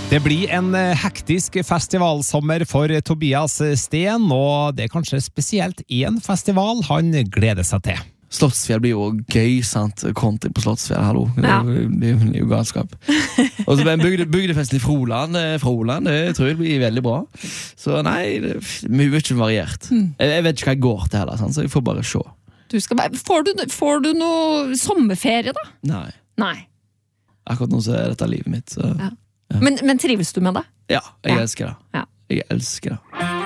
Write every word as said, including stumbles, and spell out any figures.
Det blir en hektisk festivalsommer for Tobias Steen, og det er kanskje spesielt en festival han gleder seg til. Slottsfjell blir jo gøy, sant? Country på Slottsfjell, hallo. Ja. Det, det, det er jo galskap. Og så blir bygde, bygdefesten i Froland, Froland, det tror jeg blir veldig bra. Så nei, det er mye ikke variert. Mm. Jeg, jeg vet ikke hva jeg går til heller, sant? Så jeg får bare se. Du skal bare, får, du, får du noe sommerferie da? Nei. Nei. Akkurat nå så er dette livet mitt, så... Ja. Ja. Men, men trives du med det? Ja, jeg ja. elsker det. Ja. Jeg elsker det.